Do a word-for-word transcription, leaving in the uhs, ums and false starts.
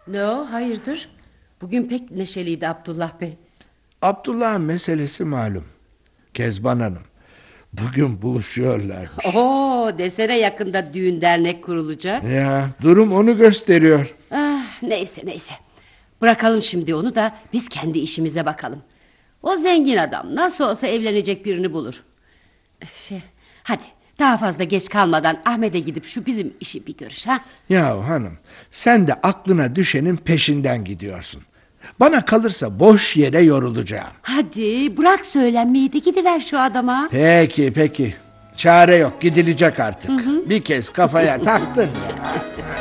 Ne o, hayırdır? Bugün pek neşeliydi Abdullah Bey. Abdullah'ın meselesi malum. Kezban Hanım. Bugün buluşuyorlarmış. Oo, desene yakında düğün dernek kurulacak. Ya durum onu gösteriyor. Ah, neyse neyse. Bırakalım şimdi onu da biz kendi işimize bakalım. O zengin adam nasıl olsa evlenecek birini bulur. Şey, hadi daha fazla geç kalmadan Ahmet'e gidip şu bizim işi bir görüş ha. Ya hanım, sen de aklına düşenin peşinden gidiyorsun. Bana kalırsa boş yere yorulacağım. Hadi bırak söylenmeyi de gidiver şu adama. Peki peki. Çare yok, gidilecek artık. Bir kez kafaya taktın ya.